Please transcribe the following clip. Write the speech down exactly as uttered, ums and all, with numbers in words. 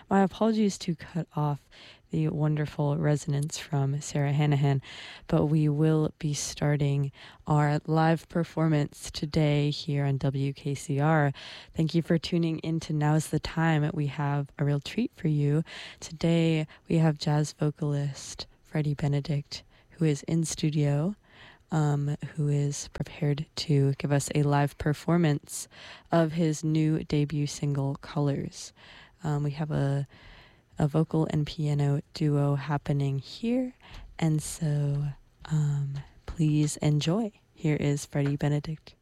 My apologies to cut off the wonderful resonance from Sarah Hanahan, but we will be starting our live performance today here on W K C R. Thank you for tuning in to Now's the Time. We have a real treat for you. Today we have jazz vocalist Freddie Benedict, who is in studio, um, who is prepared to give us a live performance of his new debut single, Colors. Um, we have a a vocal and piano duo happening here, and so um, please enjoy. Here is Freddie Benedict.